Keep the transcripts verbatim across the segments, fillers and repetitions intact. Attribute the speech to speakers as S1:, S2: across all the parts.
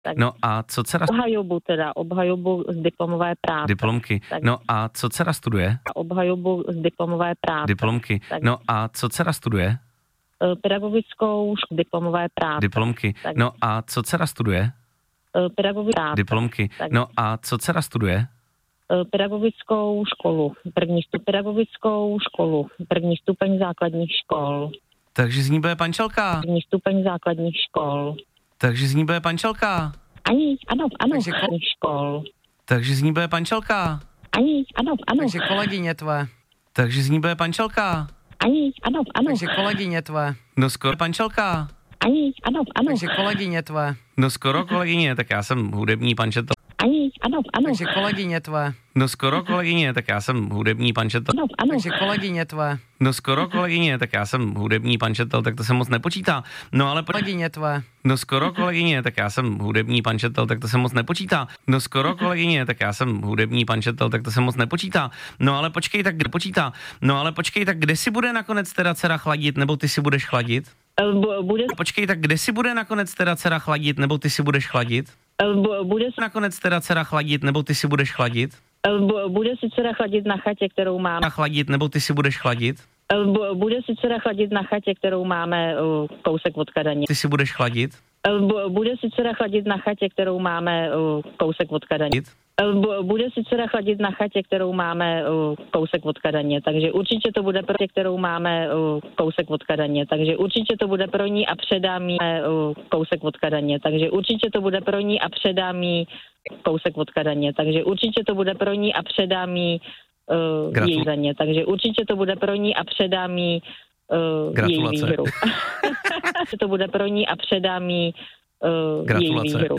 S1: Tak.
S2: No a co dcera...
S1: Obhajobu teda, obhajobu z diplomové práce.
S2: Diplomky.
S1: Tak.
S2: No a co dcera studuje?
S1: Obhajobu z diplomové práce.
S2: Diplomky.
S1: Tak.
S2: No a co dcera studuje?
S1: Pedagogickou školu diplomové práce.
S2: Diplomky.
S1: Tak.
S2: No a co dcera studuje?
S1: Pedagogická.
S2: Diplomky.
S1: Tak.
S2: No a co dcera studuje?
S1: Pedagogickou školu, první stupeň, pedagogickou školu, první stupeň základních škol.
S2: Takže z ní bude pančelka.
S1: První stupeň základních škol.
S2: Takže z ní bude pančelka.
S1: Ani, ano, ano,
S3: Takže ko-
S1: základních škol.
S2: Takže z ní bude pančelka.
S1: Ani, ano, ano.
S3: Takže kolegyně tvé.
S2: Takže z ní bude pančelka.
S1: Ani, ano, ano.
S3: Takže kolegyně tvé.
S2: No skoro pančelka.
S1: Ani, ano, ano.
S3: Takže kolegyně tvé.
S2: No skoro kolegyně, tak já jsem hudební pančetel.
S1: Ani, ano, ano.
S3: Takže kolegyně tvé.
S2: No skoro kolegyně, tak já jsem hudební pančetel.
S1: Ano, ano.
S3: Takže kolegyně tvé.
S2: No skoro kolegyně, tak já jsem hudební pančetel, tak to se moc nepočítá. No ale po...
S3: Kolegyně tvé.
S2: No skoro kolegyně, tak já jsem hudební pančetel, tak to se moc nepočítá. No skoro kolegyně, tak já jsem hudební pančetel, tak to se moc nepočítá. No ale počkej, tak kde počítá? No ale počkej, tak kde si bude nakonec teda dcera chladit, nebo ty si budeš chladit?
S1: Bude,
S2: Počkej, tak kde si bude nakonec teda dcera chladit, nebo ty si budeš chladit?
S1: bude,
S2: Nakonec teda dcera chladit, nebo ty si budeš chladit?
S1: bude si dcera chladit na chatě, kterou máme.
S2: A chladit, nebo ty si budeš chladit?
S1: Bude si dcera chladit na chatě, kterou máme uh, kousek od Kadaně.
S2: Ty si budeš chladit?
S1: Bude si dcera chladit na chatě, kterou máme uh, kousek od Kadaně. Bude si dcera chladit na chatě, kterou máme uh, kousek od Kadaně, takže určitě to bude pro tě, kterou máme uh, kousek od Kadaně, takže určitě to bude pro ní a předám jí uh, kousek od Kadaně, takže určitě to bude pro ní a předám jí kousek od Kadaně, takže určitě to bude pro ní a předám jí uh, její daně, takže určitě to bude pro ní a předám jí uh, její výhru. To bude pro ní a předám jí uh, její výhru.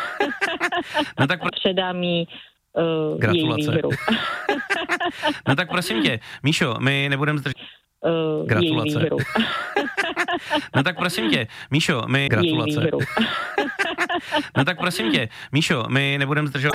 S2: No tak pro...
S1: předám jí uh,
S2: Gratulace.
S1: její výhru.
S2: No tak prosím tě, Míšo, my nebudeme zdržet.
S1: Uh,
S2: Gratulace. No tak prosím tě, Míšo, my... Gratulace. No tak prosím tě, Míšo, my nebudeme zdržovat.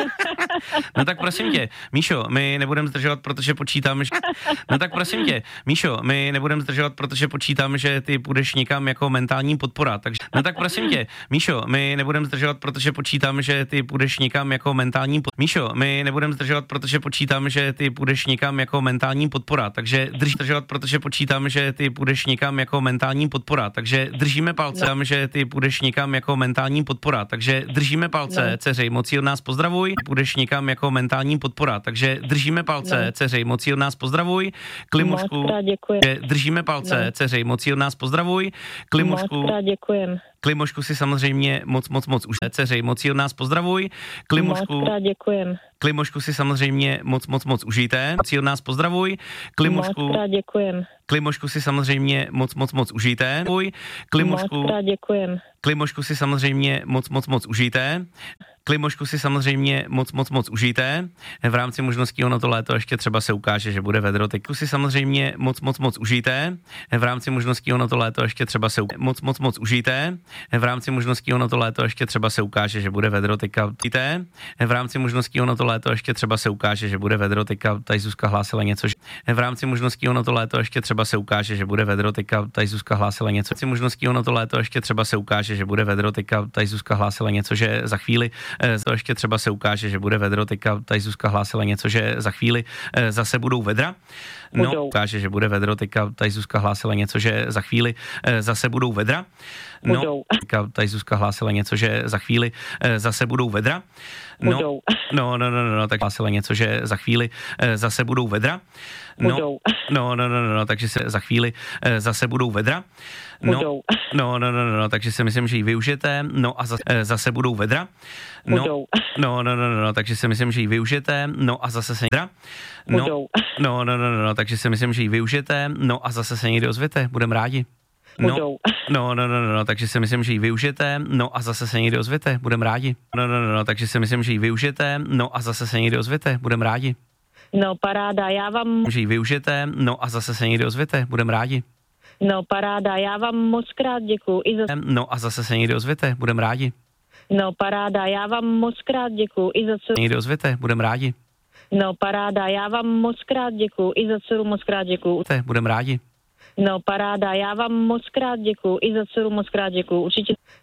S2: No tak prosím tě, Míšo, my nebudeme zdržovat, protože počítáme, že... No tak prosím tě, Míšo, my nebudeme zdržovat, protože počítáme, že ty půjdeš někam jako mentální podpora. Takže... No tak prosím tě, Míšo, my nebudeme zdržovat, protože počítáme, že ty půjdeš někam jako mentální podpora. Míšo, my nebudeme zdržovat, protože počítáme, že ty půjdeš někam jako mentální podpora. Takže drž zdržovat, protože počítáme, že ty půjdeš někam jako mentální podpora. Takže držíme palce, no. Že ty půjdeš někam jako mentální podpora. Takže držíme palce, no. Dceři, moc od nás pozdravuj. Půjdeš někam jako mentální podpora. Takže držíme palce, no. Dceři, moc od nás pozdravuj. Klimošku, držíme palce, no. Dceři, moc od nás pozdravuj. Klimošku,
S1: děkujem.
S2: Klimošku si samozřejmě moc, moc, moc už dceři, moc od nás pozdravuj. Klimošku,
S1: děkujem.
S2: Klimošku si samozřejmě moc, moc, moc užijte. Moc od nás pozdravuj. Klimošku,
S1: děkujem.
S2: Klimošku si samozřejmě moc, moc, moc užijte. Klimošku,
S1: děkujem.
S2: Klimošku si samozřejmě moc, moc, moc užijte. Klimošku si samozřejmě moc, moc, moc užijte. V rámci možností ono to léto ještě třeba se ukáže, že bude vedro. Klimošku si samozřejmě moc, moc, moc užijte. V rámci možností ono to léto ještě třeba se ukáže. Moc, moc, moc užijte. V rámci možností ono to léto ještě třeba se ukáže, že bude vedro. Teďka v rámci možností ono to léto ještě třeba se ukáže, že bude vedro. Teďka tady Zuzka hlásila něco, že v rámci možností ono to léto ještě třeba se ukáže, že bude vedro. Teďka tady Zuzka hlásila něco. V rámci možností ono to léto ještě třeba se ukáže, že bude vedro. Teďka tady Zuzka hlásila něco, že za chvíli to ještě třeba se ukáže, že bude vedro. Teďka tady Zuzka hlásila něco, že za chvíli zase budou vedra. No, ukáže, že bude vedro. Teďka tady Zuzka hlásila něco, že za chvíli zase budou vedra. No, teďka tady Zuzka hlásila něco, že za chvíli zase budou vedra. No, no, no, no, no, tak hlásila něco, že za chvíli zase budou vedra. No, no, no, no, no, takže se za chvíli zase budou vedra. No, no, no, no, no, takže si myslím, že ji využijete. No a zase, zase budou vedra. No, no, no, no, no, takže si myslím, že ji využijete. No a zase se vedra. No, no, no, no, no, takže si myslím, že ji využijete. No a zase se někdy ozvěte, budeme rádi. No, no, no, no, no, takže si myslím, že ji využijete. No a zase se někdy ozvěte, budeme rádi. No, no, no, no, takže si myslím, že ji využijete. No a zase se někdy ozvěte, budeme rádi.
S1: No, paráda, já vám...
S2: Že ji využijete. No a zase se někdy ozvěte, budeme rádi.
S1: No, paráda, já vám moc krát děkuju. I za...
S2: No a zase se někdy ozvěte, budeme rádi.
S1: No, paráda, já vám moc krát děkuju. I za co...
S2: Někdy ozvěte, budeme rádi.
S1: No, paráda, já vám moc krát děkuju. I za dceru moc krát děkuju.
S2: Budeme rádi.
S1: No, paráda, já vám moc krát děkuju. I za dceru moc krát děkuju. Určitě...